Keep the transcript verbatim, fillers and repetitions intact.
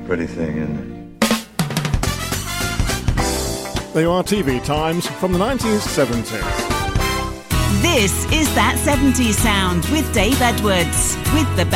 pretty thing, isn't it? There are T V times from the nineteen seventies. This is That seventies Sound with Dave Edwards, with the